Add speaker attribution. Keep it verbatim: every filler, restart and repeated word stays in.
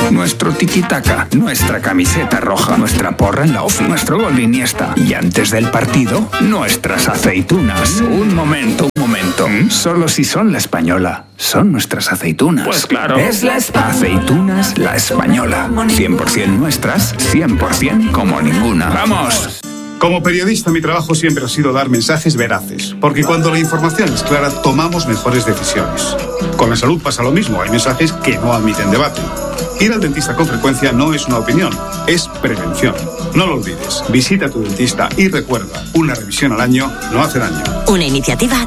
Speaker 1: nuestro tiki-taka, nuestra camiseta roja, nuestra porra en la ofi, nuestro gol de Iniesta. Y antes del partido, nuestras aceitunas. Un momento, un momento. ¿Mm? Solo si son la española. Son nuestras aceitunas.
Speaker 2: Pues claro.
Speaker 1: Es la Española. Aceitunas La Española. cien por ciento nuestras, cien por ciento como ninguna. ¡Vamos!
Speaker 3: Como periodista, mi trabajo siempre ha sido dar mensajes veraces, porque cuando la información es clara, tomamos mejores decisiones. Con la salud pasa lo mismo, hay mensajes que no admiten debate. Ir al dentista con frecuencia no es una opinión, es prevención. No lo olvides, visita a tu dentista y recuerda, una revisión al año no hace daño.
Speaker 4: Una iniciativa